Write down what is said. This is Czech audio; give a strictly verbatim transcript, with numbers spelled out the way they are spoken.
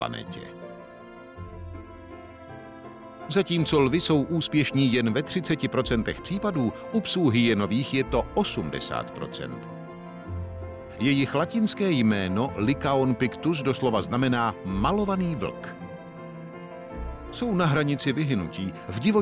planetě. Zatímco lvi jsou úspěšní jen ve třiceti procentech případů, u psů hyenových je to osmdesát procent. Jejich latinské jméno Lycaon pictus doslova znamená malovaný vlk. Jsou na hranici vyhynutí, v divočí